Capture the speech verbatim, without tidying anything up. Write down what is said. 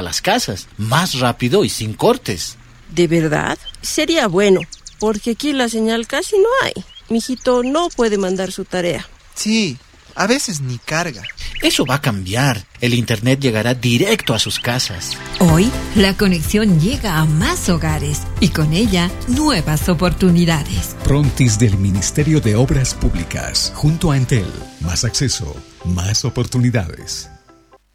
las casas, más rápido y sin cortes. ¿De verdad? Sería bueno, porque aquí la señal casi no hay. Mijito no puede mandar su tarea. Sí, a veces ni carga. Eso va a cambiar. El internet llegará directo a sus casas. Hoy, la conexión llega a más hogares y con ella, nuevas oportunidades. Prontis del Ministerio de Obras Públicas, junto a Entel. Más acceso, más oportunidades.